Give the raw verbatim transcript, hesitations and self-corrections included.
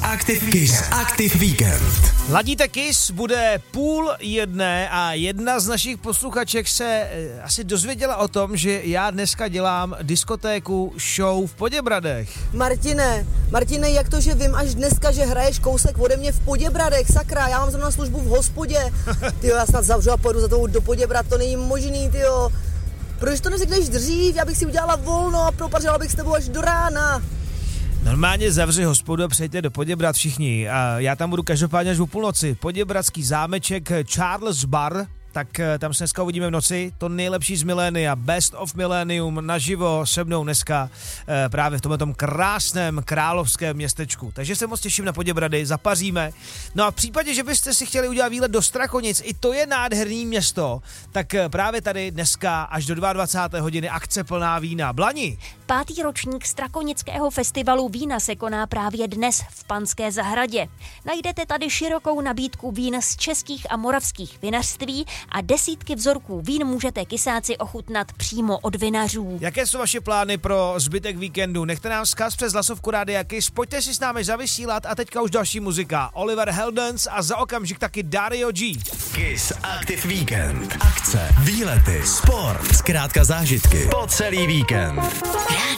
Active Kiss Active Weekend. Ladíte Kiss, bude půl jedné a jedna z našich posluchaček se e, asi dozvěděla o tom, že já dneska dělám diskotéku show v Poděbradech. Martine, Martine, jak to, že vím až dneska, že hraješ kousek ode mě v Poděbradech, sakra, já mám zrovna službu v hospodě. Tyjo, já snad zavřu a půjdu za tou do Poděbrad, to není možný, tyjo. Proč to neřekneš dřív, já bych si udělala volno a propařila bych s tebou až do rána. Normálně zavři hospodu a přejďte do Poděbrad všichni. A já tam budu každopádně až o půlnoci. Poděbradský zámeček Charles Bar, tak tam se dneska uvidíme v noci. To nejlepší z milénia, Best of Millennium naživo se mnou dneska e, právě v tomto krásném královském městečku. Takže se moc těším na Poděbrady, zapaříme. No a v případě, že byste si chtěli udělat výlet do Strachonic, i to je nádherný město, tak právě tady dneska až do dvacáté druhé hodiny akce plná vína. Blani! Pátý ročník Strakonického festivalu vína se koná právě dnes v Panské zahradě. Najdete tady širokou nabídku vín z českých a moravských vinařství a desítky vzorků vín můžete kysáci ochutnat přímo od vinařů. Jaké jsou vaše plány pro zbytek víkendu? Nechte nám vzkaz přes hlasovku Rádia Kiss, pojďte si s námi zavysílat a teďka už další muzika. Oliver Heldens a za okamžik taky Dario G. Kiss Active Weekend. Akce, výlety, sport, zkrátka zážitky po celý víkend.